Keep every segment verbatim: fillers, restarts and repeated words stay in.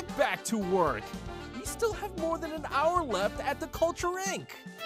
get back to work. We still have more than an hour left at the Culture Incorporated.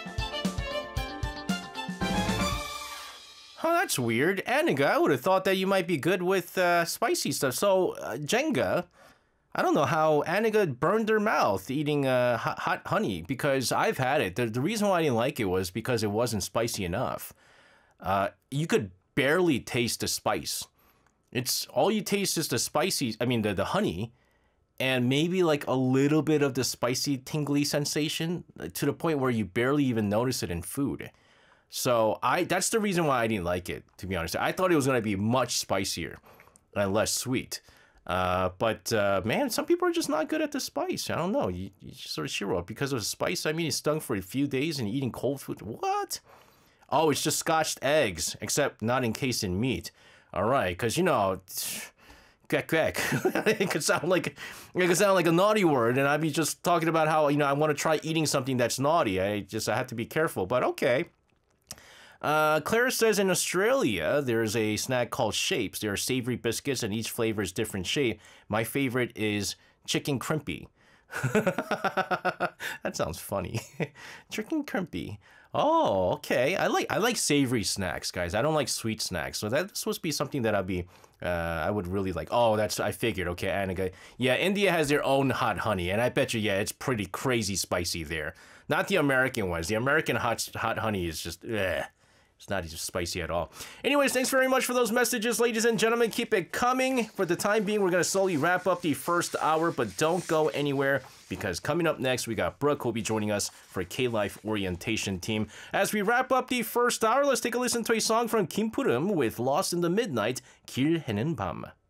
Oh, that's weird. Aniga, I would have thought that you might be good with uh, spicy stuff. So, uh, Jenga, I don't know how Aniga burned their mouth eating uh, hot, hot honey, because I've had it. The, the reason why I didn't like it was because it wasn't spicy enough. Uh, you could barely taste the spice. It's all you taste is the spicy, I mean, the, the honey, and maybe like a little bit of the spicy tingly sensation, to the point where you barely even notice it in food. So I that's the reason why I didn't like it, to be honest. I thought it was going to be much spicier and less sweet. Uh, but uh, man, some people are just not good at the spice. I don't know. You, you sort of shiro because of the spice. I mean, it's stung for a few days and eating cold food. What? Oh, it's just scotched eggs, except not encased in meat. All right, because you know, quack quack. It could sound like it could sound like a naughty word, and I'd be just talking about how, you know, I want to try eating something that's naughty. I just I have to be careful. But okay. Uh, Claire says in Australia, there's a snack called Shapes. There are savory biscuits, and each flavor is different shape. My favorite is chicken crimpy. That sounds funny. Chicken crimpy. Oh, okay. I like I like savory snacks, guys. I don't like sweet snacks. So that's supposed to be something that I'd be, uh, I would really like. Oh, that's, I figured. Okay, Aniga. Yeah, India has their own hot honey, and I bet you, yeah, it's pretty crazy spicy there. Not the American ones. The American hot hot honey is just, eh. It's not even spicy at all. Anyways, thanks very much for those messages, ladies and gentlemen. Keep it coming. For the time being, we're going to slowly wrap up the first hour, but don't go anywhere, because coming up next, we got Brooke, who'll be joining us for K-Life Orientation Team. As we wrap up the first hour, let's take a listen to a song from Kim Purum with Lost in the Midnight, 길 헤는 밤.